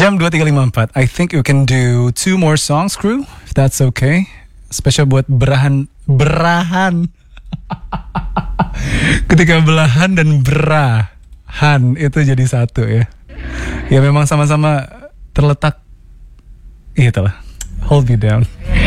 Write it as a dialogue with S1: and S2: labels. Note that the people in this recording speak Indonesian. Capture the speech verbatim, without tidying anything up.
S1: Jam dua tiga lima empat. I think you can do two more songs, crew, if that's okay. Spesial buat berahan berahan. Ketika belahan dan berahan itu jadi satu ya. Ya memang sama-sama terletak. Itulah. Hold me down.